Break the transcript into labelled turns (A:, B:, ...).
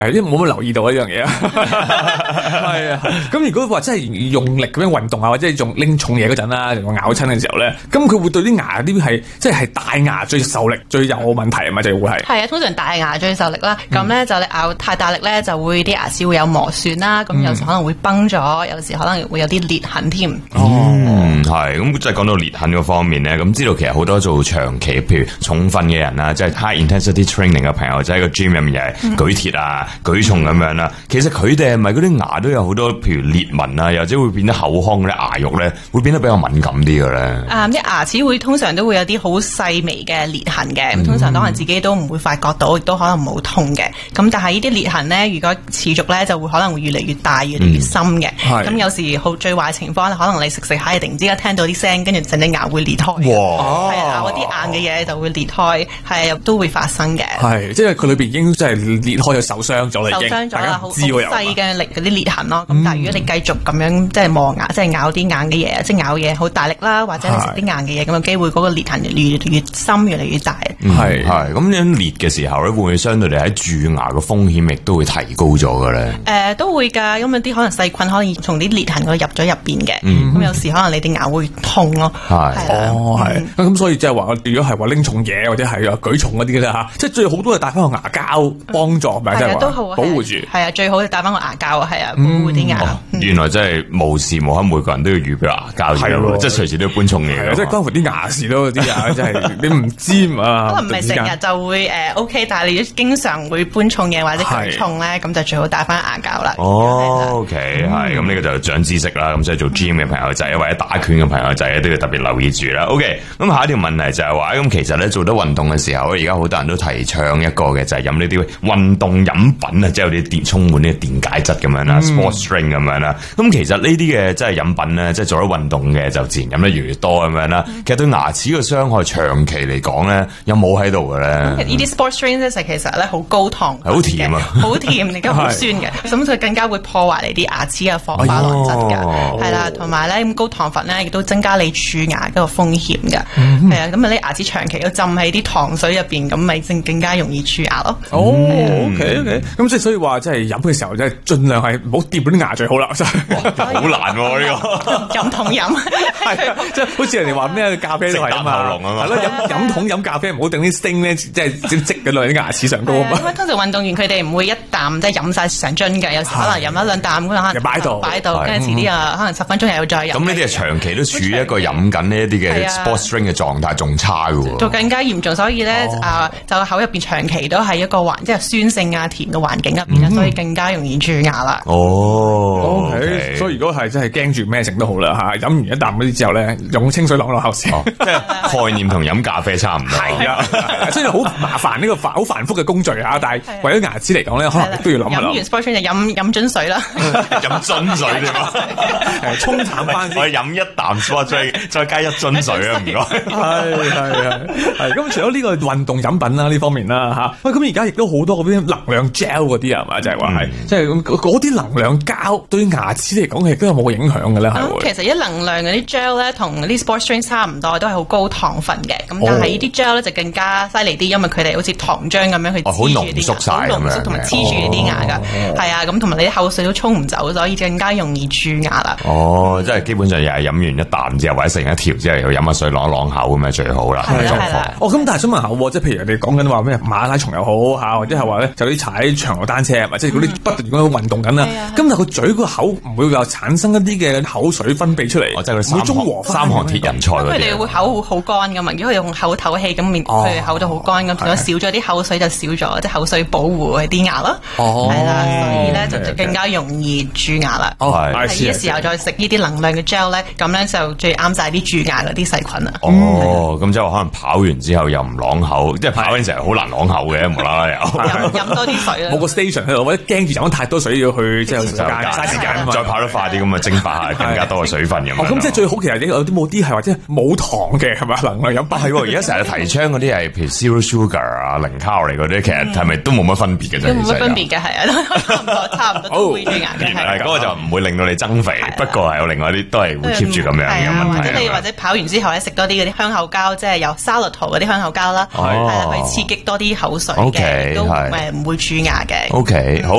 A: 因為冇乜留意到呢樣嘢啊。係啊，咁如果話真係用力咁樣運動啊，或者係仲拎重嘢嗰陣啦，仲咬親嘅時候咧，咁佢會對啲牙啲係即係大牙最受力、最有問題啊嘛，就會係。
B: 係啊，通常大牙最受力啦，咁咧就你咬太大力咧，就會啲牙齒會有磨損啦，咁有時可能會崩咗，有時可能會有啲裂痕添。
C: 係咁即係講到裂痕嗰方面咧，咁知道其實好多做長期譬如重訓嘅人啊，即係 high intensity training 嘅朋友，即係個 gym 入面又係舉鐵啊、舉重咁樣啦。其實佢哋係咪嗰啲牙都有好多譬如裂紋啊，又或者會變得口腔嗰啲牙肉咧，會變得比較敏感啲嘅咧？
B: 啲牙齒會通常都會有啲好細微嘅裂痕嘅，咁通常可能自己都唔會發覺到，亦都可能冇痛嘅。咁但係呢啲裂痕咧，如果持續咧，就會可能會越嚟越大、越嚟越深嘅。咁有時好最壞情況，可能你食食下，突然之間聽到啲聲，跟住整隻牙會裂開。係啊，嗰啲硬嘅嘢就會裂開，係都會發生嘅。
A: 係，即係佢裏邊已經真係裂開咗，受傷咗啦，已經。受傷咗啦，好細嘅嗰啲裂痕咯。咁但係如果你繼續咁樣即係磨牙，即係咬啲硬嘅嘢，即係咬嘢好大力啦，或者你食啲硬嘅嘢，咁嘅機會嗰個裂痕越嚟越深，越嚟越大。
C: 係咁樣裂嘅時候咧，會唔會相對嚟喺蛀牙嘅風險亦都會提高咗嘅咧？
B: 都會㗎，因為啲可能細菌可能從啲裂痕嗰度入咗入邊嘅，咁有時可能你啲牙會痛咯。
A: 咁所以即係話，如果係話拎重嘢或者係舉重嗰啲嘅嚇，即係最好都係戴翻個牙膠幫助，咪即係話保護住。
B: 係啊，最好就戴翻個牙膠，係啊，保護啲牙。
C: 原來真係無時無刻每個人都要預備牙膠，即係隨時都要搬重嘢。
A: 即係關乎啲牙齒咯，啲牙真係你唔知嘛。
B: 可能唔係成日就會OK，但係你經常會搬重嘢或者舉重咧，咁就最好戴翻牙膠啦。
C: OK，係咁呢個就長知識啦。咁所以做 gym 嘅朋友仔或者打拳嘅朋友仔都要特別留意住啦。OK，咁下一條問題就係話，咁其實咧做得運動嘅時候，而家好多人都提倡一個嘅就係飲呢啲運動飲品啊，即係有啲充滿啲電解質咁樣啦，sports drink 咁樣啦。咁其實呢啲嘅即係飲品咧，即係做咗運動嘅就自然飲得越嚟越多咁樣啦。其實對牙齒嘅傷害長期嚟講咧，有冇喺度嘅咧？
B: 呢啲 sports drink 咧其實咧好高糖，
C: 好甜啊，
B: 好甜，而家好酸嘅，咁佢更加會破壞你啲牙齒嘅防珐琅質㗎，係啦，同埋咧咁高糖分咧亦都增加你蛀牙嗰個風險㗎，係啊，咁啊啲牙齒長期都浸喺啲糖水入邊，咁咪更加容易蛀牙咯。
A: OK，咁即係所以話即係飲嘅時候，即係盡量係唔好掂嗰啲牙最好啦，真係
C: 好難喎呢個。
B: 飲桶飲，
A: 係即係好似人哋話咩咖啡都係啊嘛，係咯，飲桶飲咖啡唔好等啲星咧，即係積緊落啲牙齒上高啊嘛。
B: 通常運動員佢哋唔會一啖即係飲晒成樽嘅，有時可能飲一兩啖咁可能擺喺度，跟住遲啲啊，可能10分鐘又要再飲。
C: 咁呢啲係長期都處於一個飲緊呢一啲嘅 sports drink 嘅狀態，仲差嘅喎。
B: 就更加嚴重，所以咧就口入邊長期都係一個即係酸性啊甜嘅環境入邊啦，所以更加容易蛀牙啦。
A: OK，所以如果係真係驚住咩食都好啦嚇，飲完一啖嗰啲之後咧，用清水啷落口先，
C: 即係概念同飲咖啡差唔多。
A: 係啊，雖然好麻煩呢個好繁複嘅工序嚇，但係為咗牙齒嚟講咧，可能都要諗一諗。
B: 飲完 sports drink 就飲樽水啦，
C: 飲樽水啫嘛，
A: 沖淡翻先。
C: 我飲一啖 sports drink，再加一樽水啊，唔該。
A: 係咁，除咗呢個運動飲品啦呢方面啦嚇，喂咁而家亦都好多嗰啲能量 gel 嗰啲係嘛，就係話係即係嗰啲能量膠對牙齒嚟講，亦都有冇影響嘅咧？係
B: 其實一能量嗰啲 gel 咧，同啲 sports drink 差唔多，都係好高糖分嘅。咁但係呢啲 gel 咧就更加犀利啲，因為佢哋好似糖漿咁樣去黐住啲牙，好濃縮同埋黐住你啲牙㗎。係啊，咁同埋你啲口水都沖唔走，所以更加容易蛀牙啦。
C: 即係基本上又係飲完一啖之後，或者食一條之後，又飲下水啷啷口咁樣最好啦。
A: 咁但係想問下，即係譬如人哋講緊話咩馬拉松又好嚇，或者係話咧就啲踩長途單車係咪？即係嗰啲不斷咁樣運動緊啦。咁但係個嘴個口唔會又產生一啲嘅口水分泌出嚟，
C: 即係佢中和三項鐵人賽嗰啲。
B: 佢哋會口好乾㗎嘛，如果佢用口唞氣咁，佢哋口都好乾咁，如果少咗啲口水就少咗，即係口水保護啲牙咯。係啦，所以咧就更加容易蛀牙啦。喺呢個時候再食呢啲能量嘅 gel 咧，咁咧就最啱晒啲蛀牙嗰啲細菌啦。
C: 咁即係可能跑完之後又唔啷口，即係跑完成日好難啷口嘅，無啦啦又
B: 飲多啲水啦。
A: 冇個 station 喺度，或者驚住飲太多水要去即係嘥時間，
C: 再跑得快啲咁啊，蒸發下更加多嘅水分咁。
A: 咁即係最好，其實有啲冇啲係或者冇糖嘅係咪能量飲品？
C: 係喎，而家成日提倡嗰啲係譬如 zero sugar 啊、零卡路里嗰啲，其實係咪都冇乜分別嘅啫？
B: 冇乜分別嘅，係啊，差唔多都會蛀牙嘅。
C: 係嗰個就唔會令到你增肥，不過係有另外啲都係會 keep 住咁樣嘅問題。
B: 或者跑完之後咧，食多啲嗰啲香口膠，即係有沙律圖嗰啲香口膠啦，係啦，去刺激多啲口水嘅，都唔會蛀牙。 牙嘅。
C: OK，好。